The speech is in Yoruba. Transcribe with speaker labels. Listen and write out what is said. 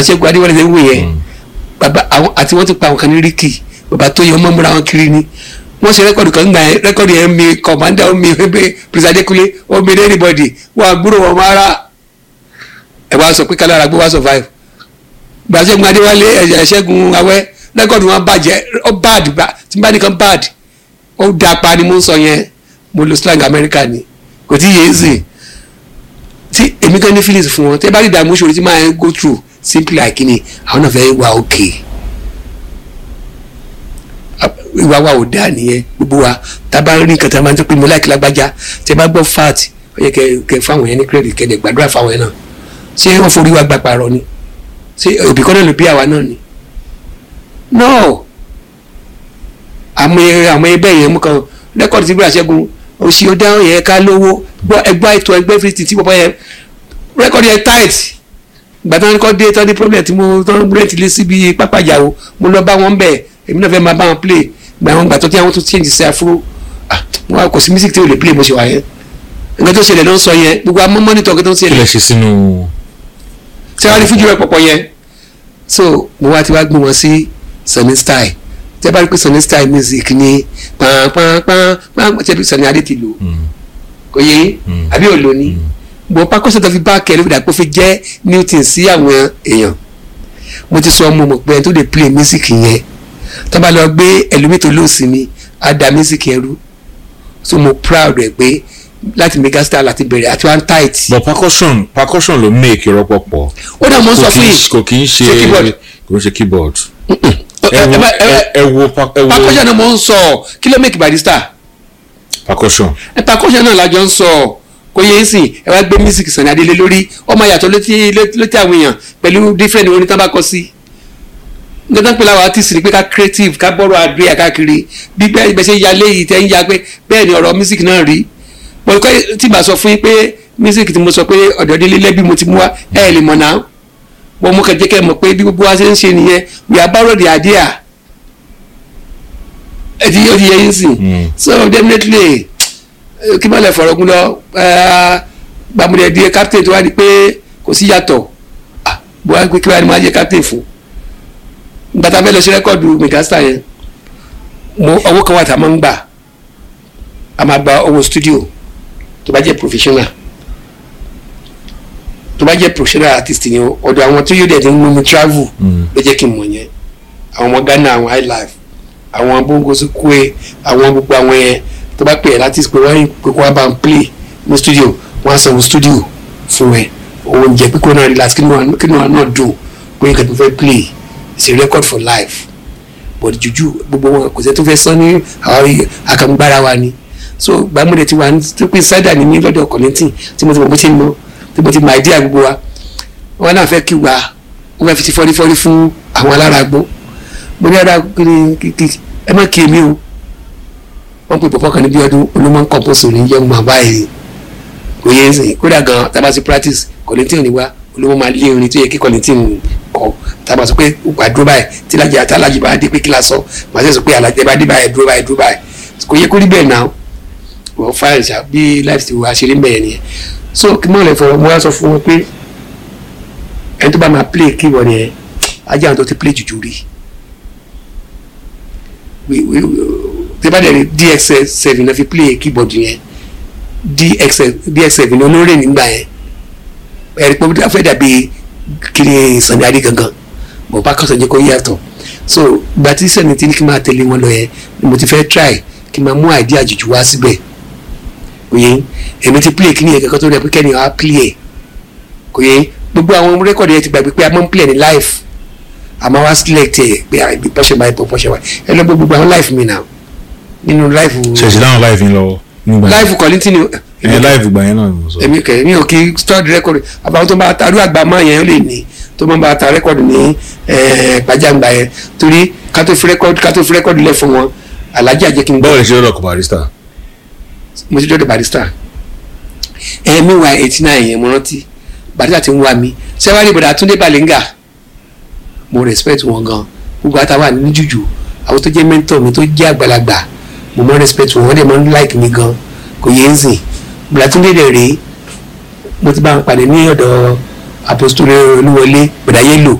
Speaker 1: Ṣẹ́gun Adéwálé ṣe ń wò yẹn bàbá àwọn àti wọ́n ti pa àwọn kan ní Ríkì bàbá tó yẹ ọmọ múra wọn kiri ni wọ́n ṣe rẹ́kọ̀dù kan gbà yẹn rẹ́kọ̀dù yẹn mi kọ̀mándà omi ẹgbẹ́ Prince Adékúnlé omi anybody wọ́n àgbúrò wọn máa rà ẹ̀ wá sọ pé kálára gbé wá survive gbà Ṣẹ́gun Adéwálé Ṣẹ́gun Awẹ́ rẹ́kọ̀dù wọn bàjẹ́ ó bad tí n bá nìkan bad ó da pa ni mo ń sọ yẹn mo lo slang America ni kò tí yé zè tí èmi kan ní feelings fún wọn tẹ́ bá rí ìdààmú ìṣòro tí máa ń go through simply like ni àwọn náà fẹ́ wà okay ìwà wa ò dáa nìyẹn gbogbo wa tá a bá rí nǹkan tí a máa ń tó pé mo láìkí lágbájá tẹ́ bá gbọ́ fat ó yẹ kẹ́ fáwọn yẹn ní credit kẹ́ dẹ̀ gbàdúrà fáwọn yẹn náà ṣé wọ́n forí wa gbà pààrọ̀ ni ṣé òbí kan náà ló bí àwa náà ni no àmọ́ ẹgbẹ́ yẹn mú kan rẹ́kọ̀dì tí gbọ́dọ̀ Ṣẹ́gun òsì ó dáhùn yẹn ká lówó ẹgbẹ́ ètò ẹgbẹ́ fìtì tí bọ́bọ́ yẹn rẹ́kọ̀dì yẹn tight gbàtà ní kọ́ dé tán ní problem tí mo tán rẹ́ǹtì lé síbi pápá ìyàwó mo lọ bá wọn bẹ̀ èmi náà fẹ́ máa bá wọn play gbàtọ́ tí àwọn tó change sí afro wọn kò sí music tí o lè play mo ṣe wà yẹn nǹkan tó ṣẹlẹ̀ ló ń sọ yẹn gbogbo amọ́ mọ́nítọ̀ nǹkan tó ń ṣẹlẹ̀.
Speaker 2: kí lè ṣe sínú.
Speaker 1: ṣé wàá rí fíjì rẹ pọ̀pọ̀ yẹn so mo wá ti wá gbé wọn sí Sunny Style tẹ́ bá rí pé Sunny Style music ni pàápàá tẹ́ bí Sunny Adé ti lò kò yẹ àbí ò lò ní bọ̀ pákọ́sọ̀ tó fi bá kẹ́lẹ́ fìdá pé fi jẹ́ newton sí àwọn èèyàn mo ti sọ ọmọ mọ̀ pé ẹni tó lè play music yẹn tó bá lọ gbé ẹlòmíì tó lóòsì mi á da music yẹn rú so mo proud ẹ pé láti megastar láti bẹ̀rẹ̀ àti one tight.
Speaker 2: but percussion ló make ìrọ́pọ̀ pọ̀.
Speaker 1: ó dà mọ́ sọ fún yìí
Speaker 2: kò kì í ṣe keyboard. ẹ wo
Speaker 1: percussion náà mo ń sọ kí ló make Barrister.
Speaker 2: percussion
Speaker 1: náà lájọ ń sọ kò yẹ sí ẹ wá gbé music Sunny Adé lé lórí ọmọ yàtọ̀ létí àwọn èèyàn pẹ̀lú different orin tán bá kọ sí. nígbà pé láwọn artist ni pé ká creative ká bọ́rọ̀ àdúrà káàkiri bí bẹ́ẹ̀ ṣe ya léyìí tẹ́ ń ya pé bẹ́ẹ̀ ni ọ̀rọ̀ music náà rí. mo kọ́ tí màá sọ fún yín pé music tí mo sọ pé ọ̀dọ̀ délé lẹ́bí mo ti mú wa ẹ̀ lè mọ̀ náà. wọ́n mú kẹ́jẹ́ kẹ́ mọ̀ pé bí gbogbo wa ṣe ń ṣe nìyẹn we are borrow the idea. ẹ ti yẹ yín sìn. so definitely kí má lè fọ̀rọ̀ gún lọ gbàmúlẹ̀ di captain tó wá di pé kò sí yàtọ̀ bó wá pé kí wá ni máa jẹ́ captain fún gbàtà fẹ́ lọ sí rẹ́kọ̀dù megastar yẹn owó kan wà tá a máa ń gbà a máa gba owó studio tó bá jẹ́ professional artist ni ọ̀dọ̀ àwọn tó yóò dẹ̀ ti ń mú mi travel ló jẹ́ kí n mọ̀ yẹn àwọn ọmọ Ghana àwọn high life àwọn bongo sukwe àwọn gbogbo àwọn yẹn tó bá pè é láti pé wọ́n pé kó wá bá ń play ní studio wọ́n á sanwó studio fún ẹ oúnjẹ pé kó náà relax kí ni wọn náà dùn pé nǹkan tó fẹ́ play it's a record for life but juju gbogbo wọn kò sẹ́ tó fẹ́ sọ ní àwọn akàmúgbára wa ni so gbàmúdẹ ti wà ní tó pé sájà ní lọ́dọ̀ kọ̀lẹ́ntì tí mo ti mọ̀ bó ṣe ń mọ tí mo ti mọ àìdíà gbogbo wa wọn náà fẹ́ kí wa wọ́n fẹ́ fi ti fọ́rífọ́rí fún àwọn alára gbó mo ní ara kí ẹ má kí èmi o wọ́n pè pọ̀pọ̀ kan níbi ọdún olómọ ń kọ̀pọ̀sọ̀ ní yẹ́n máa báyìí kò yẹ ẹ̀sìn kódà gan tábà sí practice kọ̀lẹ́ntì ní wa olómọ máa lé orin tó yẹ kí kọ̀lẹ́ntì kọ tábà sọ pé ògbà dúró báyìí tí alájì bá dé pé kí la sọ màá sọ pé alájẹ bá dé báyìí dúró báyìí kò yẹ kó rí bẹ́ẹ̀ náà wọ́n fáyà ṣá bí life ti wà ṣeré mbẹ̀yẹ nìyẹn so kí mọ̀ lẹ́ fọwọ́ mo wá sọ fún wọn pé ẹni tó bá máa play keyboard yẹn ajá àwọn tó ti play jùjú rí tí bá dẹ̀ ní DX7 náà fi play keyboard yẹn DX7 ní olórí nígbà yẹn ẹ̀rí pé ó fẹ́ dàbí kiri Sunny Adé gangan bọ̀ bá kọ́sọ̀ jẹ́ kó yàtọ̀ so gba tí sẹ́ni tí ní kí n máa tẹ̀lé wọn lọ yẹn ni mo ti fẹ́ try kí n máa mú àìdí àjùjù wá síbẹ̀ kò yẹ èmi ti play kí ni yẹn kankan tó rẹ pé kẹ́ni á play ẹ̀ kò yẹ gbogbo àwọn rẹ́kọ̀dì yẹn ti gbàgbé pé a máa ń play ní live àmọ́ wá select ẹ̀ pé àìbí pọ́ṣẹ̀ báyìí ẹ lọ gbogbo àwọn live mi náà nínú live.
Speaker 2: ṣèṣì dáhùn live yín lọ nígbà yẹn
Speaker 1: live continue.
Speaker 2: live gbà yẹn náà ni mo sọ.
Speaker 1: èmi kẹ mi ò kí study record àbáwọn tó bá ta arú àgbà máa yẹn ó lè ní tó máa bá ta record ní gbajàgbà yẹn torí ká tó fi record lẹ̀ fún wọn alájà jẹ́ kí n gbọ́.
Speaker 2: báwo lè ṣe lọ́dọ̀ Barrister.
Speaker 1: mo ti dọ́dọ̀ Barrister mi wà 89 yẹn mo rántí Barrister ti ń wá mi sẹ́wárí ìbọ̀dà Túndé Balenga mo respect wọn gan gbogbo àtàwọn àní jùjù àwọn tó jẹ́ mentor mi tó jẹ́ àgbàlagbà mo mọ respect wọn wọ́n dẹ̀ mọ like mi gan kò yé ń sìn ìbọ̀dà Túndé dẹ̀ rèé mo ti bá wọn pàdé ní ọ̀dọ̀ Apostole Olúwọlé bọ̀dà Yẹ́lò